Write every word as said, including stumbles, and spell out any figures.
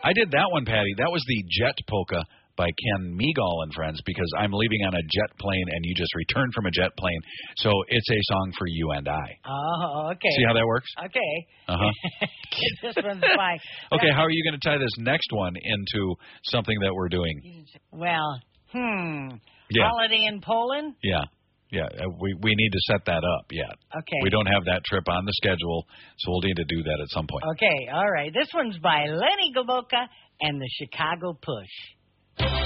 I did that one, Patty. That was the Jet Polka by Ken Meagle and Friends, because I'm leaving on a jet plane and you just returned from a jet plane. So it's a song for you and I. Oh, okay. See how that works? Okay. Uh-huh. This one's fine. Okay, how are you going to tie this next one into something that we're doing? Well, hmm. Yeah. Holiday in Poland? Yeah. Yeah, uh, we we need to set that up yet. Okay. We don't have that trip on the schedule, so we'll need to do that at some point. Okay, all right. This one's by Lenny Gomulka and the Chicago Push.